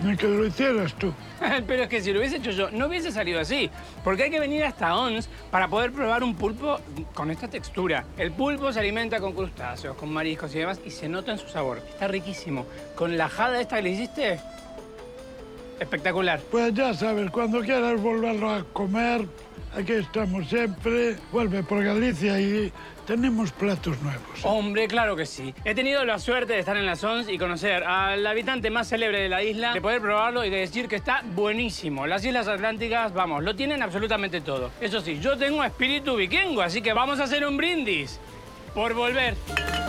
Ni que lo hicieras tú. Pero es que si lo hubiese hecho yo, no hubiese salido así. Porque hay que venir hasta Ons para poder probar un pulpo con esta textura. El pulpo se alimenta con crustáceos, con mariscos y demás, y se nota en su sabor. Está riquísimo. Con la jada esta que le hiciste, espectacular. Pues ya sabes, cuando quieras volverlo a comer, aquí estamos siempre. Vuelve por Galicia y tenemos platos nuevos. Hombre, claro que sí. He tenido la suerte de estar en las Ons y conocer al habitante más célebre de la isla, de poder probarlo y de decir que está buenísimo. Las Islas Atlánticas, vamos, lo tienen absolutamente todo. Eso sí, yo tengo espíritu vikingo, así que vamos a hacer un brindis por volver.